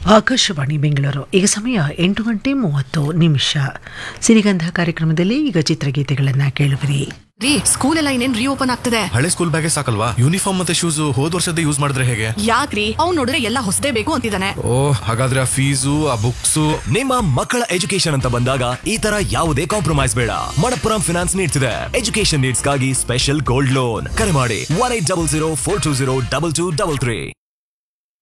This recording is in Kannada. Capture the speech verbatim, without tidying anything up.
ಆಕಾಶವಾಣಿ ಬೆಂಗಳೂರು. ಈಗ ಸಮಯ ಎಂಟು ಗಂಟೆ ಮೂವತ್ತು ನಿಮಿಷ. ಸಿರಿಗಂಧ ಕಾರ್ಯಕ್ರಮದಲ್ಲಿ ಈಗ ಚಿತ್ರಗೀತೆಗಳನ್ನ ಕೇಳುವಿರಿ. ರೀ, ಸ್ಕೂಲ್ ಎಲ್ಲ ಇನ್ನೇನ್ ರೀಓಪನ್ ಆಗ್ತದೆ. ಹಳೆ ಸ್ಕೂಲ್ ಬ್ಯಾಗೇ ಸಾಕಲ್ವಾ? ಯೂನಿಫಾರ್ಮ್ ಮತ್ತೆ ಶೂಸ್ ಹೋದ್ ವರ್ಷದ ಯೂಸ್ ಮಾಡಿದ್ರೆ ಹೇಗೆ? ಯಾಕ್ರಿ, ಅವ್ನು ನೋಡಿದ್ರೆ ಎಲ್ಲ ಹೊಸದೇ ಬೇಕು ಅಂತಿದ್ದಾನೆ. ಓ, ಹಾಗಾದ್ರೆ ಆ ಫೀಸು ಆ ಬುಕ್ಸ್. ನಿಮ್ಮ ಮಕ್ಕಳ ಎಜುಕೇಶನ್ ಅಂತ ಬಂದಾಗ ಈ ತರ ಯಾವುದೇ ಕಾಂಪ್ರಮೈಸ್ ಬೇಡ. ಮಣಪ್ಪುರಂ ಫಿನಾನ್ಸ್ ನೀಡ್ಸ್ ಇದೆ ಎಜುಕೇಶನ್ ನೀಡ್ಸ್ ಗಾಗಿ ಸ್ಪೆಷಲ್ ಗೋಲ್ಡ್ ಲೋನ್. ಕರೆ ಮಾಡಿ one eight double zero four two zero double two double three.